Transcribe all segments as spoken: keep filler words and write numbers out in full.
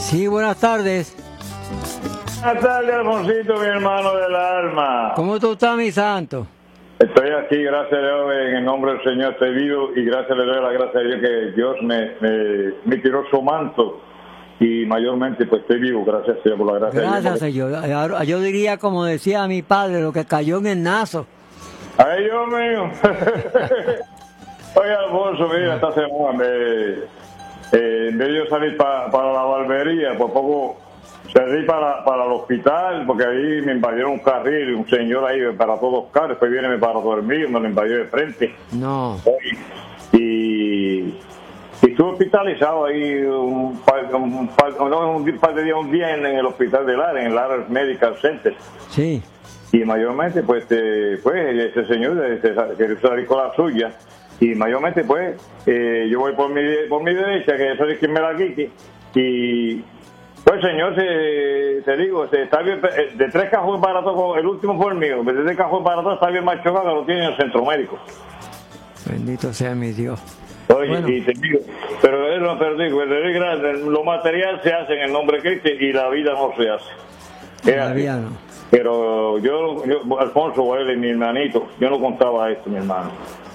Sí, buenas tardes. Buenas tardes, Alfonsito, mi hermano del alma. ¿Cómo tú estás, mi santo? Estoy aquí, gracias a Dios, en el nombre del Señor estoy vivo y gracias le doy la gracia a Dios que Dios me, me, me tiró su manto y mayormente pues estoy vivo, gracias a Dios por la gracia Gracias, de Dios. Señor. Yo, yo diría, como decía mi padre, lo que cayó en el nazo. ¡Ay, Dios mío! Oye, Alfonso, mira, esta semana me, eh, en vez de yo salir pa, para la barbería, por poco salí para, para el hospital, porque ahí me invadieron un carril, un señor ahí para todos los carros, después viene para dormir, me lo invadió de frente. No. Y, y estuve hospitalizado ahí un par, un par, no, un par de días, un día en, en el hospital del Lara, en el Lara Medical Center. Sí. Y mayormente, pues, eh, pues ese señor este, que salir con la suya. Y mayormente, pues, eh, yo voy por mi por mi derecha, que eso es quien me la quite. Y, pues, señor, se, te digo, se está bien, de tres cajones baratos, el último fue el mío. De tres cajones baratos está bien más chocado, lo tiene en el centro médico. Bendito sea mi Dios. Oye, bueno. y te digo, pero él no perdió, el grande, lo material se hace en el nombre de Cristo y la vida no se hace. Todavía no. Pero yo, yo Alfonso, él, mi hermanito, yo no contaba esto, mi hermano.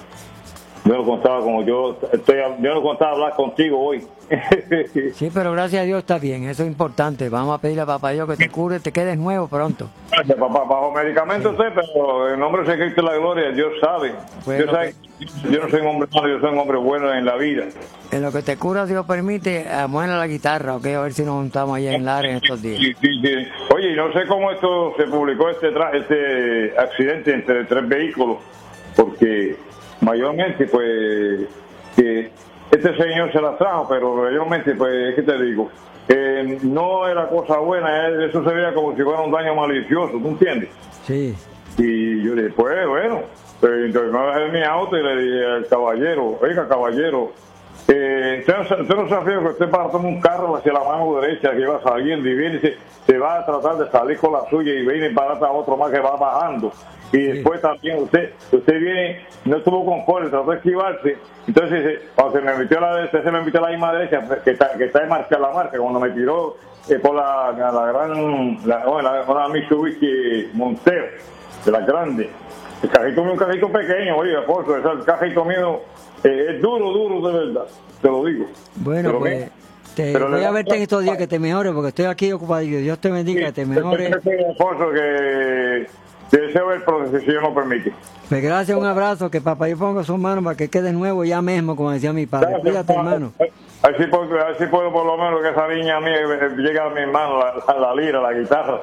Yo no contaba como yo estoy, yo no contaba hablar contigo hoy. Sí, pero gracias a Dios está bien, eso es importante. Vamos a pedirle a papá Dios que te cure, te quedes nuevo pronto. Gracias, papá, bajo medicamentos sí. sé, pero en nombre de Cristo la gloria, Dios sabe. Bueno, yo, sabe que... yo no soy un hombre malo, yo soy un hombre bueno en la vida. En lo que te cura, si Dios permite, muela la guitarra, ok, a ver si nos juntamos allá en Lara en estos días. Sí, sí, sí. Oye, no sé cómo esto se publicó, este, este accidente entre tres vehículos, porque mayormente, pues, que este señor se las trajo, pero mayormente, pues, ¿qué te digo? Eh, no era cosa buena, eh, eso se veía como si fuera un daño malicioso, ¿tú entiendes? Sí. Y yo dije, pues, bueno, pues, entonces me bajé de mi auto y le dije al caballero, oiga, caballero, eh, usted, usted no sabía que usted para tomar un carro hacia la mano derecha que va saliendo y viene y se, se va a tratar de salir con la suya y viene para atrás otro más que va bajando. Y después sí. también usted usted viene, no estuvo conforme, trató de esquivarse. Entonces, cuando se me metió a la, se me metió a la misma derecha, que está, que está de marca la marca, cuando me tiró eh, por la, la gran, la, bueno, la, la Mitsubishi Montero, de la grande. El cajito mío, un cajito pequeño, oye, Alfonso, el cajito mío eh, es duro, duro de verdad, te lo digo. Bueno, te lo pues... digo. Te Pero voy a verte en estos días que te mejores, porque estoy aquí ocupado. Dios te bendiga, que te mejores. Alfonso, que deseo ver proceso, si Dios nos permite. Pues gracias, un abrazo, que papá yo ponga sus manos para que quede nuevo ya mismo, como decía mi padre. Gracias, cuídate, hermano. Así puedo, así puedo por lo menos que esa niña mía llegue a mi hermano, la, la, la lira, la guitarra.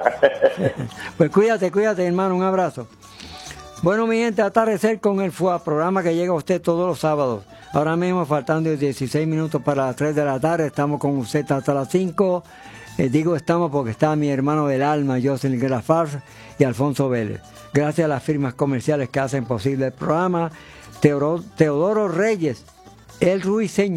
Pues cuídate, cuídate, hermano, un abrazo. Bueno, mi gente, atardecer con el F U A, programa que llega a usted todos los sábados. Ahora mismo, faltando dieciséis minutos para las tres de la tarde, estamos con usted hasta las cinco. Eh, digo estamos porque está mi hermano del alma, Jocelyn Grafar y Alfonso Vélez. Gracias a las firmas comerciales que hacen posible el programa. Teodoro, Teodoro Reyes, el ruiseñor.